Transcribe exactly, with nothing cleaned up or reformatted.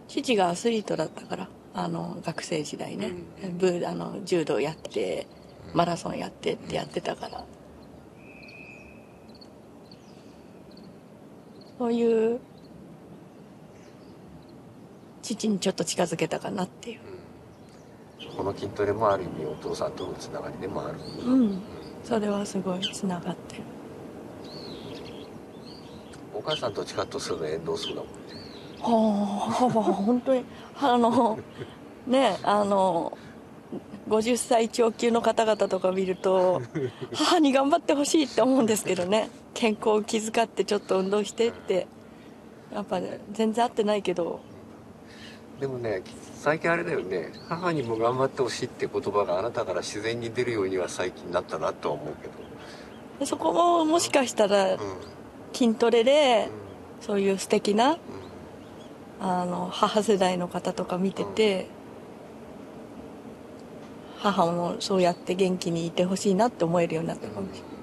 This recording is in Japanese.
父がアスリートだったから、あの学生時代ね、うん、ブあの柔道やってマラソンやってってやってたから、そういう父にちょっと近づけたかなっていう、 うん、この筋トレもある意味お父さんとのつながりでもある。 うん、うん、それはすごいつながってる。 お母さんと近くとするの縁遠そうだもんね。 はあ、本当にあのねあのごじゅっさい超級の方々とか見ると母に頑張ってほしいって思うんですけどね、健康を気遣ってちょっと運動してってやっぱ、ね、全然合ってないけど、 でもね最近あれだよね、母にも頑張ってほしいって言葉があなたから自然に出るようには最近なったなとは思うけど、 でそこももしかしたら筋トレでそういう素敵なあの母世代の方とか見てて、母もそうやって元気にいてほしいなって思えるようになったかもしれない。